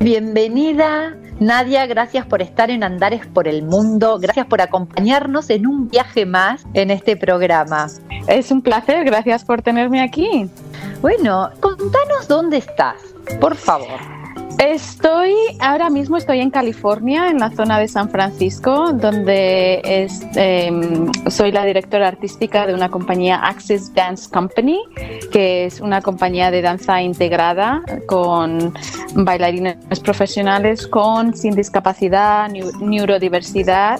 Bienvenida, Nadia, gracias por estar en Andares por el Mundo, gracias por acompañarnos en un viaje más en este programa. Es un placer, gracias por tenerme aquí. Bueno, contanos dónde estás, por favor. Ahora mismo estoy en California, en la zona de San Francisco, donde soy la directora artística de una compañía Access Dance Company, que es una compañía de danza integrada con bailarines profesionales sin discapacidad, neurodiversidad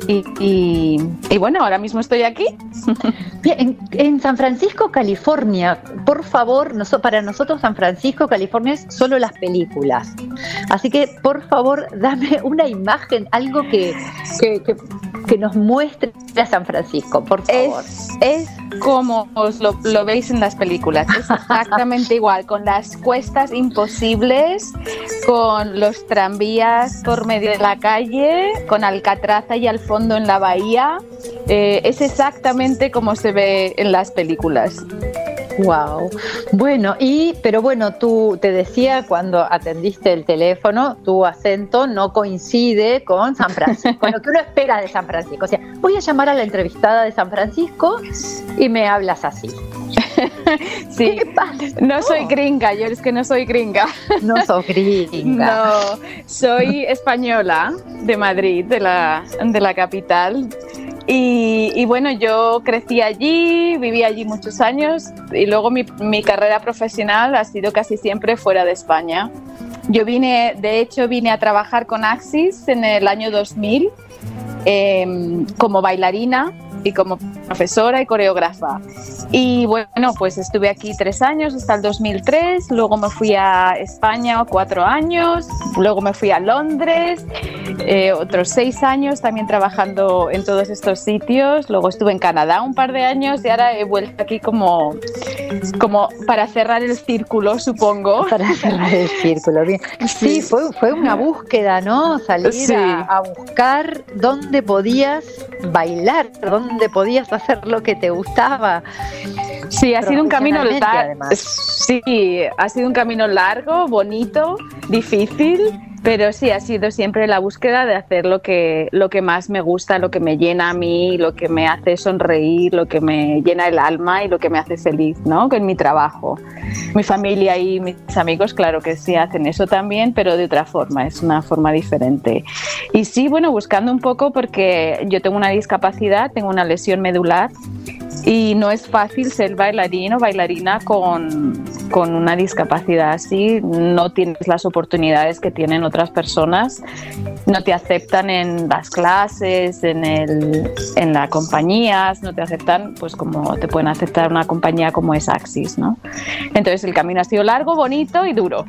y bueno, ahora mismo estoy aquí. Bien, en San Francisco, California, por favor, para nosotros San Francisco, California es solo las películas. Así que, por favor, dame una imagen, algo que nos muestre a San Francisco, por favor. Es como os lo veis en las películas, es exactamente igual, con las cuestas imposibles, con los tranvías por medio de la calle, con Alcatraz ahí al fondo en la bahía. Es exactamente como se ve en las películas. Wow. Pero tú te decía cuando atendiste el teléfono, tu acento no coincide con San Francisco, con lo que uno espera de San Francisco. O sea, voy a llamar a la entrevistada de San Francisco y me hablas así. Sí, no soy gringa, yo es que no soy gringa. No sos gringa. No, soy española de Madrid, de la capital. Y bueno, yo crecí allí, viví allí muchos años y luego mi carrera profesional ha sido casi siempre fuera de España. Yo vine a trabajar con Axis en el año 2000 como bailarina y como profesora y coreógrafa. Y bueno, pues estuve aquí 3 años hasta el 2003, luego me fui a España 4 años, luego me fui a Londres, otros 6 años también trabajando en todos estos sitios, luego estuve en Canadá un par de años y ahora he vuelto aquí como para cerrar el círculo, supongo. Para cerrar el círculo, bien. Sí, fue una búsqueda, ¿no? Salir sí. a buscar dónde podías bailar, dónde podías hacer lo que te gustaba. Sí, ha sido un camino largo. Sí, ha sido un camino largo, bonito, difícil, pero sí ha sido siempre la búsqueda de hacer lo que más me gusta, lo que me llena a mí, lo que me hace sonreír, lo que me llena el alma y lo que me hace feliz, ¿no? Con mi trabajo. Mi familia y mis amigos, claro que sí hacen eso también, pero de otra forma, es una forma diferente. Y sí, bueno, buscando un poco porque yo tengo una discapacidad, tengo una lesión medular y no es fácil ser bailarín o bailarina con una discapacidad así, no tienes las oportunidades que tienen otras personas, no te aceptan en las clases, en las compañías, no te aceptan pues como te pueden aceptar una compañía como es Axis, ¿no? Entonces el camino ha sido largo, bonito y duro.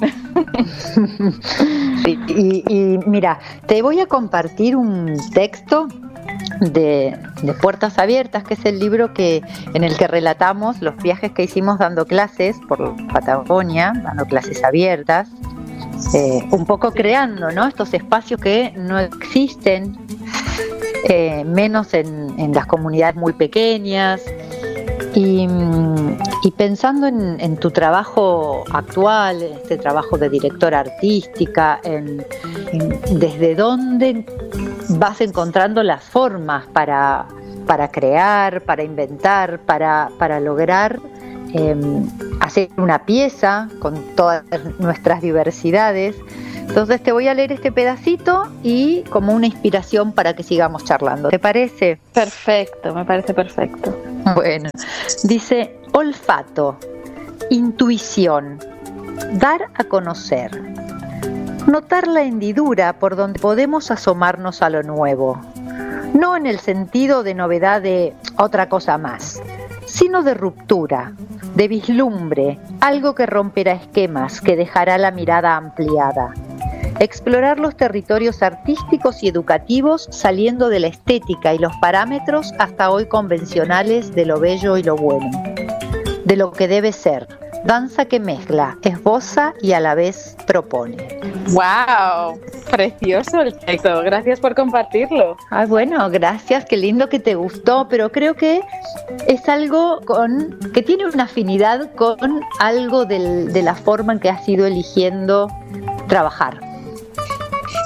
Y mira, te voy a compartir un texto de Puertas Abiertas, que es el libro en el que relatamos los viajes que hicimos dando clases por Patagonia, dando clases abiertas, un poco creando, ¿no?, estos espacios que no existen, menos en las comunidades muy pequeñas. Y pensando en tu trabajo actual, este trabajo de directora artística, desde dónde vas encontrando las formas para crear, para inventar, para lograr hacer una pieza con todas nuestras diversidades. Entonces te voy a leer este pedacito y como una inspiración para que sigamos charlando. ¿Te parece? Perfecto, me parece perfecto. Bueno, dice: olfato, intuición, dar a conocer, notar la hendidura por donde podemos asomarnos a lo nuevo, no en el sentido de novedad de otra cosa más, sino de ruptura, de vislumbre, algo que romperá esquemas, que dejará la mirada ampliada. Explorar los territorios artísticos y educativos saliendo de la estética y los parámetros hasta hoy convencionales de lo bello y lo bueno, de lo que debe ser. Danza que mezcla, esboza y a la vez propone. ¡Wow! Precioso el texto, gracias por compartirlo. Ah, bueno, gracias, qué lindo que te gustó, pero creo que es algo que tiene una afinidad con algo de la forma en que has ido eligiendo trabajar.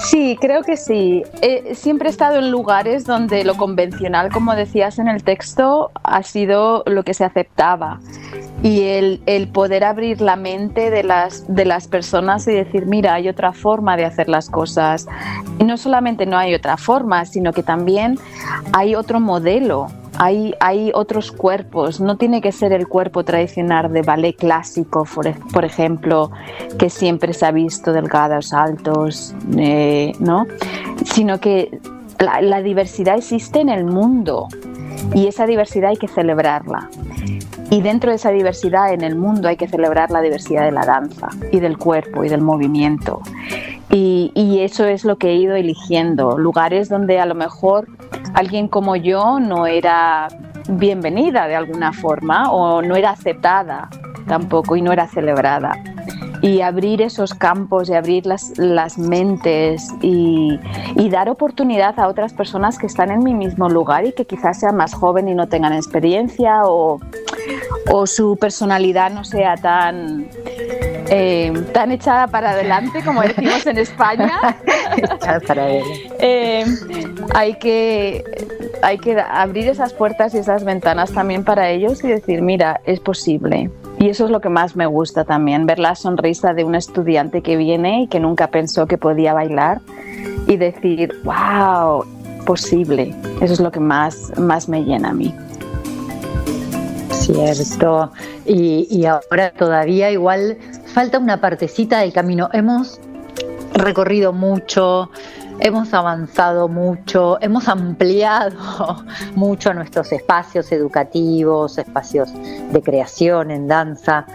Sí, creo que sí. Siempre he estado en lugares donde lo convencional, como decías en el texto, ha sido lo que se aceptaba. Y el poder abrir la mente de las personas y decir, mira, hay otra forma de hacer las cosas. Y no solamente no hay otra forma, sino que también hay otro modelo. Hay otros cuerpos, no tiene que ser el cuerpo tradicional de ballet clásico, por ejemplo, que siempre se ha visto delgados, altos, ¿no? Sino que la diversidad existe en el mundo y esa diversidad hay que celebrarla. Y dentro de esa diversidad en el mundo hay que celebrar la diversidad de la danza y del cuerpo y del movimiento. Y eso es lo que he ido eligiendo, lugares donde a lo mejor alguien como yo no era bienvenida de alguna forma o no era aceptada tampoco y no era celebrada. Y abrir esos campos y abrir las mentes y dar oportunidad a otras personas que están en mi mismo lugar y que quizás sean más jóvenes y no tengan experiencia o su personalidad no sea tan echada para adelante como decimos en España. Echada para adelante. Hay que abrir esas puertas y esas ventanas también para ellos y decir, mira, es posible. Y eso es lo que más me gusta también, ver la sonrisa de un estudiante que viene y que nunca pensó que podía bailar y decir, wow, posible. Eso es lo que más me llena a mí. Cierto. Y ahora todavía igual falta una partecita del camino. Hemos recorrido mucho, hemos avanzado mucho, hemos ampliado mucho nuestros espacios educativos, espacios de creación en danza.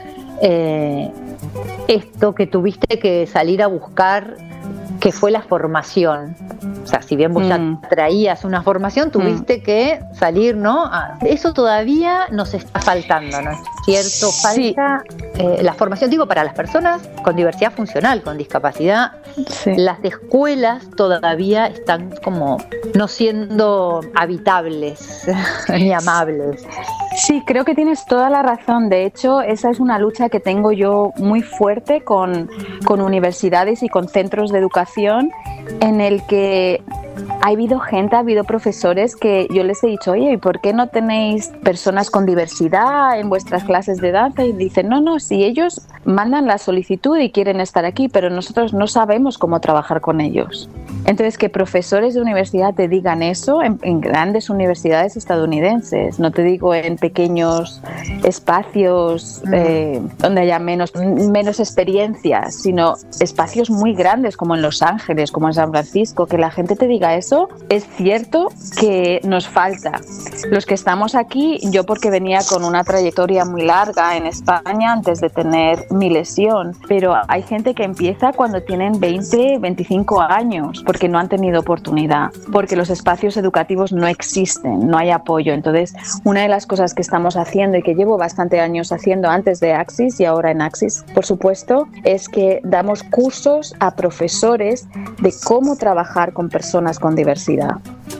Esto que tuviste que salir a buscar, que fue la formación. O sea, si bien vos ya traías una formación, tuviste que salir, ¿no? Eso todavía nos está faltando, ¿no es cierto? Falta la formación, digo, para las personas con diversidad funcional, con discapacidad. Sí. Las escuelas todavía están como no siendo habitables ni amables. Sí, creo que tienes toda la razón. De hecho, esa es una lucha que tengo yo muy fuerte con universidades y con centros de educación, en el que ha habido profesores que yo les he dicho, oye, ¿y por qué no tenéis personas con diversidad en vuestras clases de danza? Y dicen, no, si ellos mandan la solicitud y quieren estar aquí, pero nosotros no sabemos cómo trabajar con ellos. Entonces, que profesores de universidad te digan eso en grandes universidades estadounidenses, no te digo en pequeños espacios donde haya menos experiencias, sino espacios muy grandes como en Los Ángeles, como en San Francisco, que la gente te diga eso, es cierto que nos falta. Los que estamos aquí, yo porque venía con una trayectoria muy larga en España antes de tener mi lesión, pero hay gente que empieza cuando tienen 20, 25 años, porque no han tenido oportunidad, porque los espacios educativos no existen, no hay apoyo. Entonces, una de las cosas que estamos haciendo y que llevo bastante años haciendo antes de Axis y ahora en Axis, por supuesto, es que damos cursos a profesores de cómo trabajar con personas con diversidad.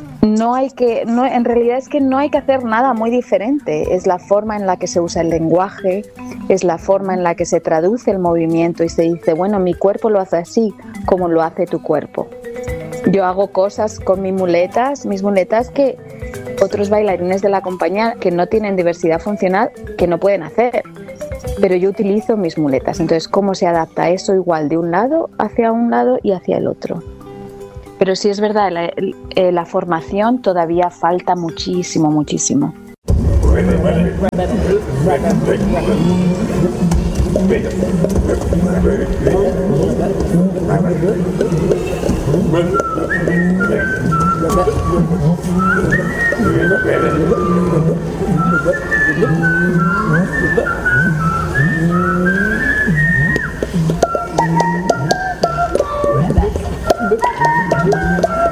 En realidad es que no hay que hacer nada muy diferente, es la forma en la que se usa el lenguaje, es la forma en la que se traduce el movimiento y se dice, bueno, mi cuerpo lo hace así como lo hace tu cuerpo. Yo hago cosas con mis muletas que otros bailarines de la compañía que no tienen diversidad funcional que no pueden hacer, pero yo utilizo mis muletas. Entonces, ¿cómo se adapta eso igual de un lado hacia un lado y hacia el otro? Pero sí es verdad, la formación todavía falta muchísimo, muchísimo.